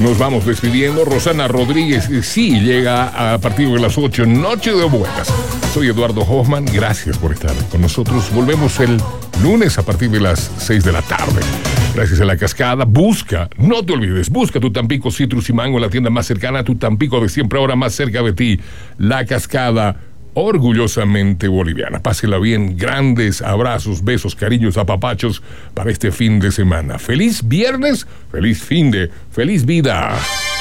Nos vamos despidiendo. Rosana Rodríguez, sí, llega a partir de las 8, Noche de Buenas. Soy Eduardo Hoffman, gracias por estar con nosotros. Volvemos el lunes a partir de las 6 de la tarde. Gracias a La Cascada. No te olvides, busca tu Tampico Citrus y Mango en la tienda más cercana a tu Tampico de siempre, ahora más cerca de ti. La Cascada, orgullosamente boliviana. Pásela bien, grandes abrazos, besos, cariños, apapachos para este fin de semana. Feliz viernes, feliz fin de, feliz vida.